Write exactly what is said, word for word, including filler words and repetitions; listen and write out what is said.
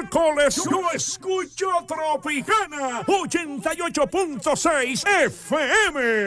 miércoles yo escucho Tropicana ochenta y ocho punto seis F M.